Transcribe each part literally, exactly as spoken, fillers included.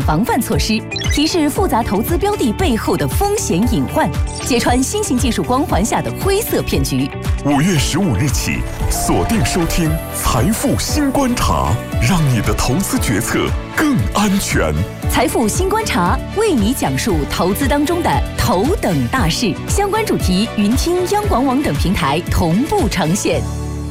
防范措施，提示复杂投资标的背后的风险隐患，揭穿新型技术光环下的灰色骗局。 五月十五日起，锁定收听《财富新观察》，让你的投资决策更安全。 财富新观察为你讲述投资当中的头等大事，相关主题云听央广网等平台同步呈现。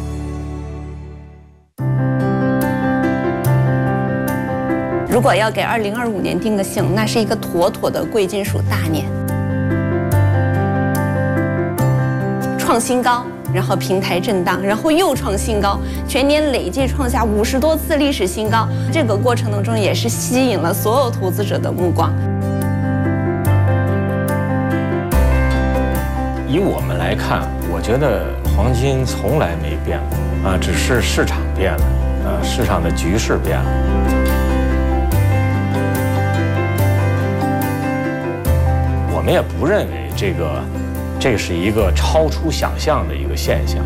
如果要给二零二五年定个性，那是一个妥妥的贵金属大年，创新高，然后平台震荡，然后又创新高，全年累计创下五十多次历史新高。这个过程当中也是吸引了所有投资者的目光。 以我们来看，我觉得黄金从来没变过啊，只是市场变了，啊，市场的局势变了。我们也不认为这个，这是一个超出想象的一个现象。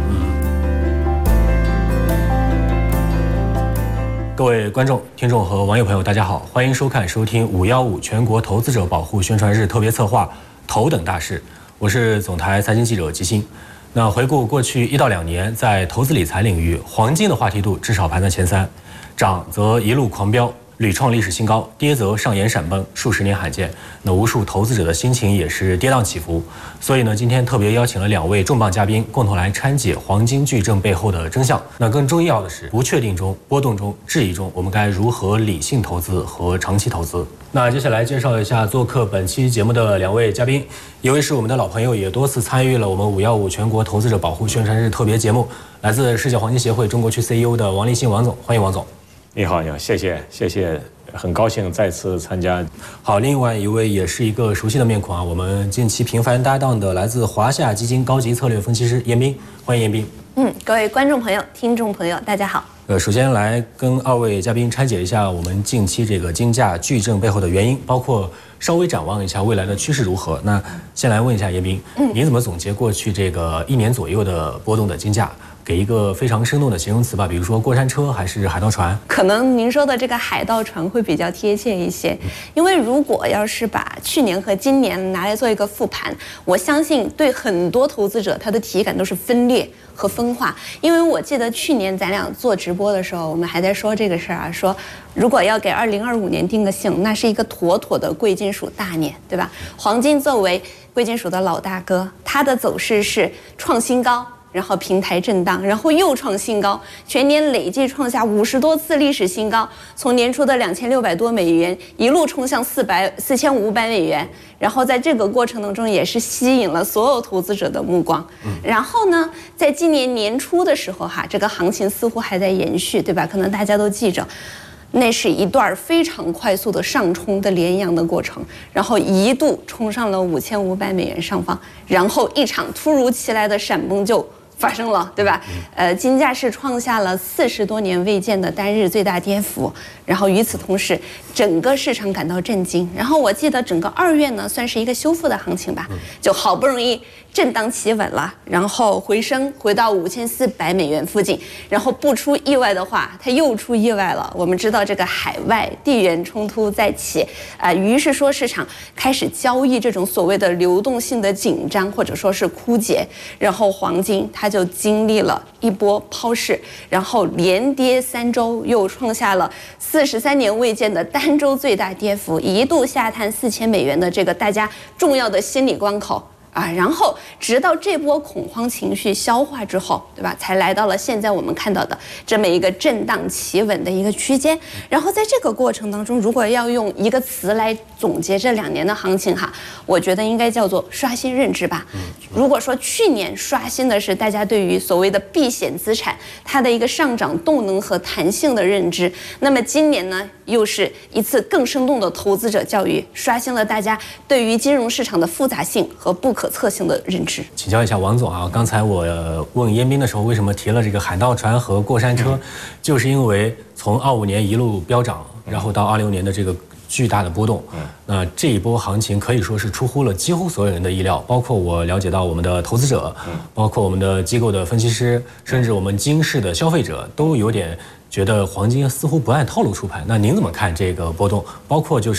各位观众、听众和网友朋友，大家好，欢迎收看、收听五一五全国投资者保护宣传日特别策划《头等大事》，我是总台财经记者吉星。那回顾过去一到两年，在投资理财领域，黄金的话题度至少排在前三，涨则一路狂飙，屡创历史新高，跌则上演闪崩，数十年罕见。那无数投资者的心情也是跌宕起伏。所以呢，今天特别邀请了两位重磅嘉宾，共同来拆解黄金巨震背后的真相。那更重要的是，不确定中、波动中、质疑中，我们该如何理性投资和长期投资？那接下来介绍一下做客本期节目的两位嘉宾，一位是我们的老朋友，也多次参与了我们五一五全国投资者保护宣传日特别节目，来自世界黄金协会中国区 C E O 的王立信王总，欢迎王总。 你好，你好，谢谢，谢谢，很高兴再次参加。 好，另外一位也是一个熟悉的面孔啊，我们近期频繁搭档的来自华夏基金高级策略分析师严彬，欢迎严彬。 嗯，各位观众朋友、听众朋友，大家好。 呃，首先来跟二位嘉宾拆解一下我们近期这个金价巨震背后的原因，包括稍微展望一下未来的趋势如何。那先来问一下严彬，嗯，你怎么总结过去这个一年左右的波动的金价？给一个非常生动的形容词吧，比如说过山车还是海盗船？ 可能您说的这个海盗船会比较贴切一些，因为如果要是把去年和今年拿来做一个复盘，我相信对很多投资者他的体感都是分裂和分化。因为我记得去年咱俩做直播的时候，我们还在说这个事儿啊，说如果要给二零二五年定个性，那是一个妥妥的贵金属大年，对吧？黄金作为贵金属的老大哥，它的走势是创新高，然后平台震荡，然后又创新高，全年累计创下五十多次历史新高，从年初的两千六百多美元一路冲向四百四千五百美元，然后在这个过程当中也是吸引了所有投资者的目光。嗯、然后呢，在今年年初的时候哈，这个行情似乎还在延续，对吧？可能大家都记着。那是一段非常快速的上冲的连阳的过程，然后一度冲上了五千五百美元上方，然后一场突如其来的闪崩就发生了，对吧？呃，金价是创下了四十多年未见的单日最大跌幅，然后与此同时，整个市场感到震惊。然后我记得整个二月呢，算是一个修复的行情吧，就好不容易震荡企稳了，然后回升回到五千四百美元附近，然后不出意外的话，它又出意外了。我们知道这个海外地缘冲突在起，啊、呃，于是说市场开始交易这种所谓的流动性的紧张或者说是枯竭，然后黄金它就经历了一波抛市，然后连跌三周，又创下了四十三年未见的单周最大跌幅，一度下探四千美元的这个大家重要的心理关口。啊，然后直到这波恐慌情绪消化之后，对吧，才来到了现在我们看到的这么一个震荡企稳的一个区间。然后在这个过程当中，如果要用一个词来总结这两年的行情哈，我觉得应该叫做刷新认知吧。如果说去年刷新的是大家对于所谓的避险资产它的一个上涨动能和弹性的认知，那么今年呢，又是一次更生动的投资者教育，刷新了大家对于金融市场的复杂性和不可测性的认知。 请教一下王总啊，刚才我问严彬的时候，为什么提了这个海盗船和过山车，嗯、就是因为从二五年一路飙涨，然后到二六年的这个巨大的波动，嗯，那这一波行情可以说是出乎了几乎所有人的意料，包括我了解到我们的投资者，嗯，包括我们的机构的分析师，甚至我们金市的消费者都有点觉得黄金似乎不按套路出牌。那您怎么看这个波动？包括就是